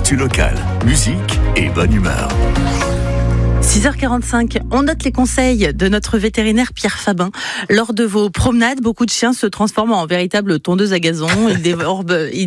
L'actu locale, musique et bonne humeur. 6h45, on note les conseils de notre vétérinaire Pierre Fabin. Lors de vos promenades, beaucoup de chiens se transforment en véritables tondeuses à gazon. Ils dévorent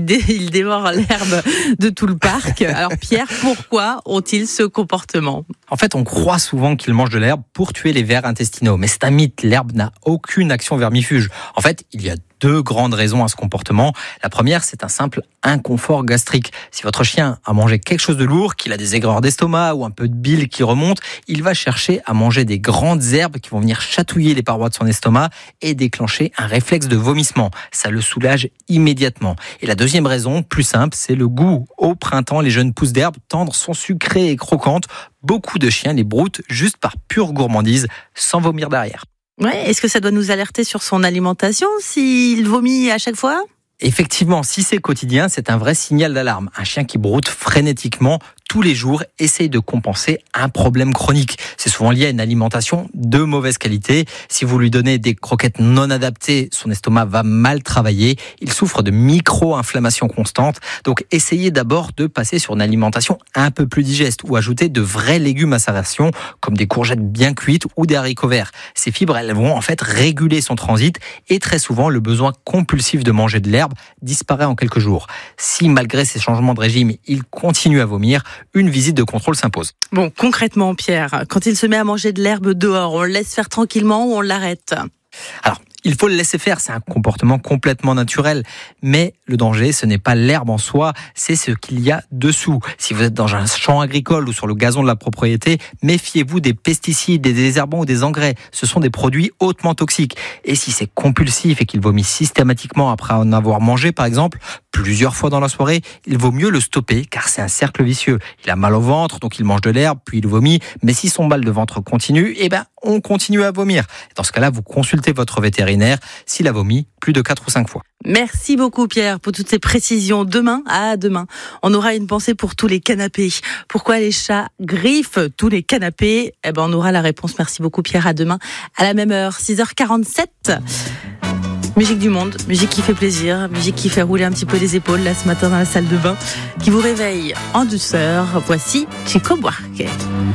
l'herbe de tout le parc. Alors Pierre, pourquoi ont-ils ce comportement ? En fait, on croit souvent qu'ils mangent de l'herbe pour tuer les vers intestinaux. Mais c'est un mythe, l'herbe n'a aucune action vermifuge. En fait, il y a deux grandes raisons à ce comportement. La première, c'est un simple inconfort gastrique. Si votre chien a mangé quelque chose de lourd, qu'il a des aigreurs d'estomac ou un peu de bile qui remonte, il va chercher à manger des grandes herbes qui vont venir chatouiller les parois de son estomac et déclencher un réflexe de vomissement. Ça le soulage immédiatement. Et la deuxième raison, plus simple, c'est le goût. Au printemps, les jeunes pousses d'herbe tendres sont sucrées et croquantes. Beaucoup de chiens les broutent juste par pure gourmandise, sans vomir derrière. Ouais, est-ce que ça doit nous alerter sur son alimentation s'il vomit à chaque fois ? Effectivement, si c'est quotidien, c'est un vrai signal d'alarme. Un chien qui broute frénétiquement tous les jours essaye de compenser un problème chronique. C'est souvent lié à une alimentation de mauvaise qualité. Si vous lui donnez des croquettes non adaptées, son estomac va mal travailler. Il souffre de micro-inflammations constantes. Donc, essayez d'abord de passer sur une alimentation un peu plus digeste ou ajouter de vrais légumes à sa ration, comme des courgettes bien cuites ou des haricots verts. Ces fibres, elles vont en fait réguler son transit et très souvent, le besoin compulsif de manger de l'herbe disparaît en quelques jours. Si, malgré ces changements de régime, il continue à vomir, une visite de contrôle s'impose. Bon, concrètement, Pierre, quand il se met à manger de l'herbe dehors, on le laisse faire tranquillement ou on l'arrête ? Alors, il faut le laisser faire, c'est un comportement complètement naturel. Mais le danger, ce n'est pas l'herbe en soi, c'est ce qu'il y a dessous. Si vous êtes dans un champ agricole ou sur le gazon de la propriété, méfiez-vous des pesticides, des désherbants ou des engrais. Ce sont des produits hautement toxiques. Et si c'est compulsif et qu'il vomit systématiquement après en avoir mangé, par exemple, plusieurs fois dans la soirée, il vaut mieux le stopper car c'est un cercle vicieux. Il a mal au ventre, donc il mange de l'herbe, puis il vomit. Mais si son mal de ventre continue, on continue à vomir. Dans ce cas-là, vous consultez votre vétérinaire s'il a vomi plus de 4 ou 5 fois. Merci beaucoup Pierre pour toutes ces précisions. Demain, on aura une pensée pour tous les canapés. Pourquoi les chats griffent tous les canapés ? On aura la réponse. Merci beaucoup Pierre. À demain à la même heure, 6h47. Musique du monde, musique qui fait plaisir, musique qui fait rouler un petit peu les épaules là ce matin dans la salle de bain, qui vous réveille en douceur. Voici Chico Buarque.